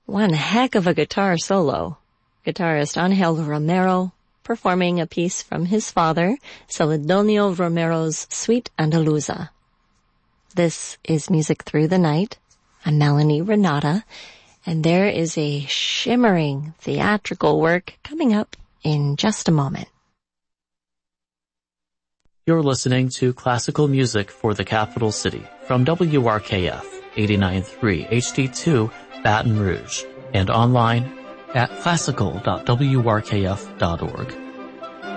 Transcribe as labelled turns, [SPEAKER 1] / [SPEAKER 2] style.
[SPEAKER 1] One heck of a guitar solo. Guitarist Angel Romero performing a piece from his father, Celedonio Romero's Suite Andaluza. This is Music Through the Night. I'm Melanie Renata, and there is a shimmering theatrical work coming up in just a moment.
[SPEAKER 2] You're listening to classical music for the capital city from WRKF 89.3 HD2 Baton Rouge and online at classical.wrkf.org.